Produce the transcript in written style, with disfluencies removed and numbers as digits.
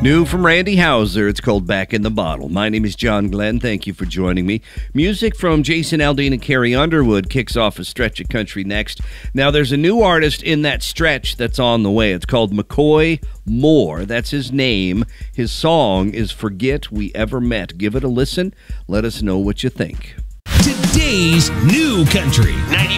New from Randy Houser, it's called Back in the Bottle. My name is John Glenn. Thank you for joining me. Music from Jason Aldean and Carrie Underwood kicks off a stretch of country next. Now, there's a new artist in that stretch that's on the way. It's called McCoy Moore. That's his name. His song is Forget We Ever Met. Give it a listen. Let us know what you think. Today's new country.